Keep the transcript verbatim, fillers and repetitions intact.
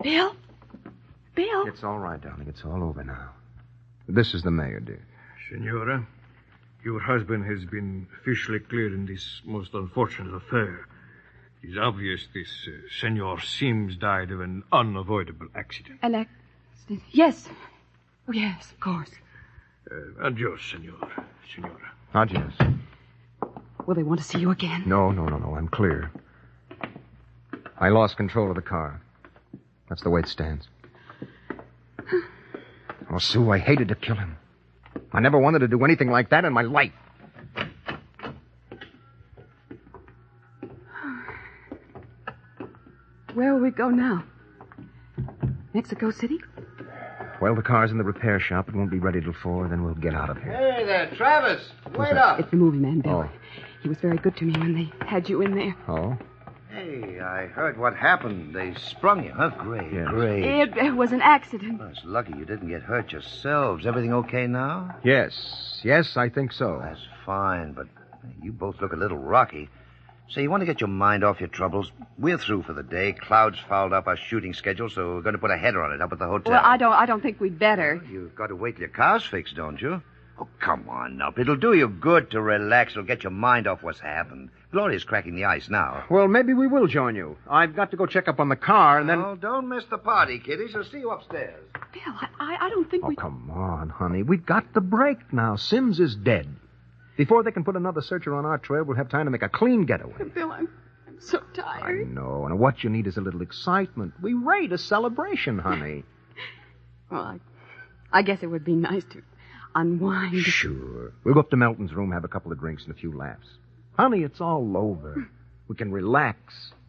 Bill? Bill? It's all right, darling. It's all over now. This is the mayor, dear. Senora, your husband has been officially cleared in this most unfortunate affair. It is obvious this uh, Senor Sims died of an unavoidable accident. An accident? Yes. Oh, yes, of course. Uh, adios, Senor. Senora. Adios. Will they want to see you again? No, no, no, no. I'm clear. I lost control of the car. That's the way it stands. Oh, Sue, I hated to kill him. I never wanted to do anything like that in my life. Where will we go now? Mexico City? Well, the car's in the repair shop. It won't be ready till four. Then we'll get out of here. Hey there, Travis. Wait up. It's the movie man, Bill. Oh. He was very good to me when they had you in there. Oh? Hey, I heard what happened. They sprung you, huh? Great, Yes. great. It, it was an accident. Well, it's lucky you didn't get hurt yourselves. Everything okay now? Yes. Yes, I think so. That's fine, but you both look a little rocky. Say, you want to get your mind off your troubles? We're through for the day. Cloud's fouled up our shooting schedule, so we're going to put a header on it up at the hotel. Well, I don't I don't think we'd better. Well, you've got to wait till your car's fixed, don't you? Oh, come on, up. It'll do you good to relax. It'll get your mind off what's happened. Gloria's cracking the ice now. Well, maybe we will join you. I've got to go check up on the car, and then... Oh, don't miss the party, kiddies. I'll see you upstairs. Bill, I, I, I don't think Oh, we... come on, honey. We've got the break now. Sims is dead. Before they can put another searcher on our trail, we'll have time to make a clean getaway. Bill, I'm, I'm so I tired. know, and what you need is a little excitement. We rate a celebration, honey. Well, I, I guess it would be nice to unwind. Sure. We'll go up to Melton's room, have a couple of drinks and a few laughs. Honey, it's all over. We can relax.